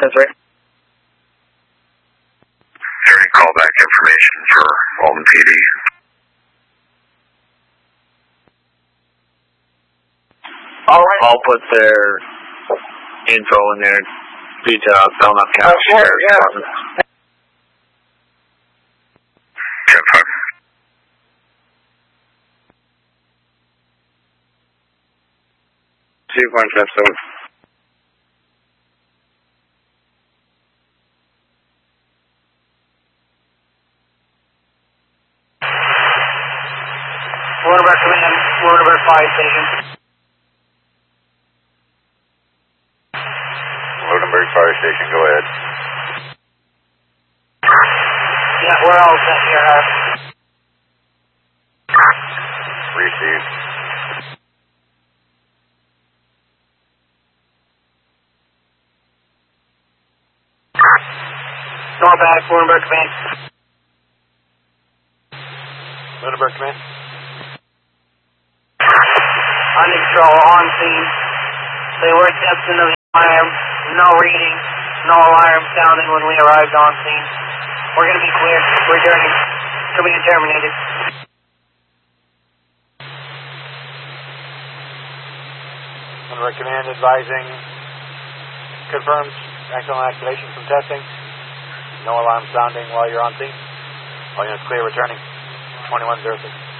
10-3. During callback information for Walden PD. Alright. I'll put their info in their details. Belknap County Sheriff's Department. 10-5. Sequence episode. Waterbury Command, Waterbury Fire Station. Lodenburg Fire Station, go ahead. Yeah, we're all set here. Received. Norback, Waterbury Command. Lodenburg Command. Under control, on scene. They were attempting the alarm. No reading. No alarm sounding when we arrived on scene. We're going to be clear. We're journey to be terminated. Lodenburg Command advising confirmed excellent activation from testing. No alarm sounding while you're on scene. All units clear, returning. 2106.